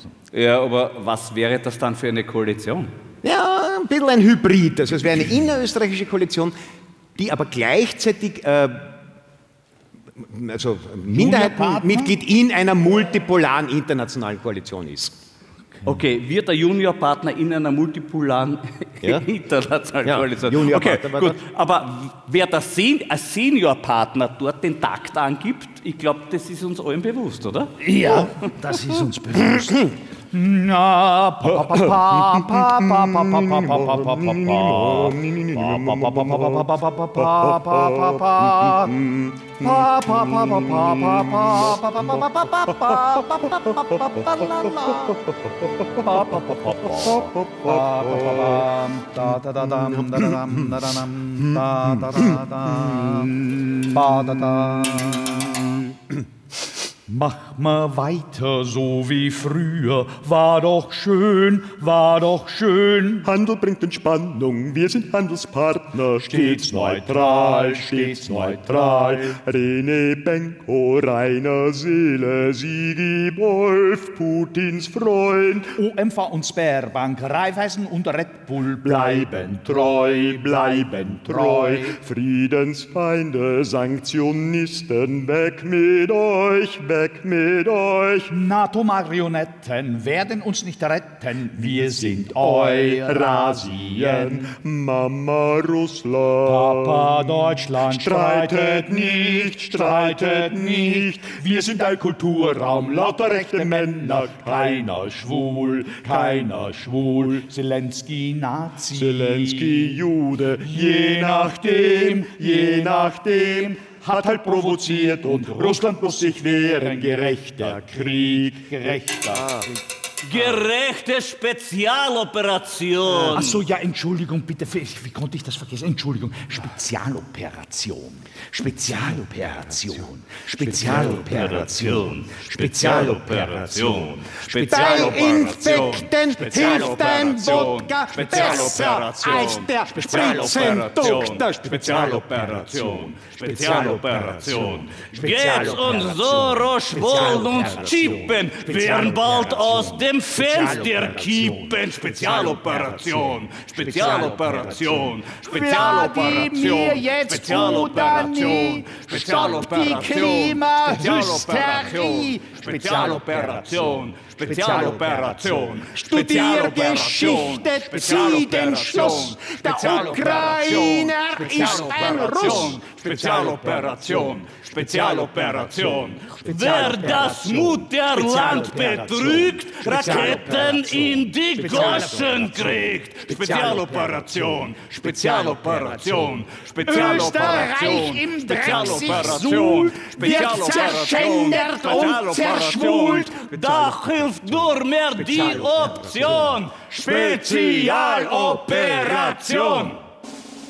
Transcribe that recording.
Ja, aber was wäre das dann für eine Koalition? Ja, ein bisschen ein Hybrid. Also es wäre eine innerösterreichische Koalition, die aber gleichzeitig Minderheitenmitglied in einer multipolaren internationalen Koalition ist. Okay, wird der Juniorpartner in einer multipolaren internationalen Koalition? Juniorpartner, okay, gut. Aber wer als Seniorpartner dort den Takt angibt, ich glaube, das ist uns allen bewusst, oder? Ja, das ist uns bewusst. Mach mal weiter so wie früher, war doch schön, war doch schön. Handel bringt Entspannung, wir sind Handelspartner, stets neutral, stets neutral. Rene Benko, Rainer Seele, Sigi Wolf, Putins Freund. OMV und Sberbank, Raiffeisen und Red Bull bleiben treu, bleiben treu. Friedensfeinde, Sanktionisten, weg mit euch, weg mit euch. NATO-Marionetten werden uns nicht retten. Wir sind Eurasien. Mama Russland. Papa Deutschland. Streitet nicht, streitet nicht. Wir sind ein Kulturraum, lauter rechte Männer. Keiner schwul, keiner schwul. Zelensky Nazi. Zelensky Jude. Je nachdem, je nachdem. Hat halt provoziert und Russland muss sich wehren. Gerechter Krieg, gerechter Krieg. Gerechte Spezialoperation. Ach so, ja, Entschuldigung, bitte, wie konnte ich das vergessen? Entschuldigung, Spezialoperation, Spezialoperation, Spezialoperation, Spezialoperation, Bei Infekten hilft ein Wodka besser als der Spritzendoktor. Spezialoperation, Spezialoperation. Geht's uns so, Roche wollen uns chippen, werden bald aus dem Fenster kippen. Spezialoperation, Spezialoperation, Spezialoperation, Spezialoperation, Spezialoperation, Spezialoperation, Spezialoperation, Studier Geschichte, zieh den Schluss. Der Ukrainer ist ein Russ. Spezialoperation, Spezialoperation. Wer das Mutterland betrügt, Raketen in die Goschen kriegt. Spezialoperation, Spezialoperation, Spezialoperation, Österreich im Dreck sich suhlt, wird zerschändert und zerschwult. Da hilft nur mehr die Option Spezialoperation.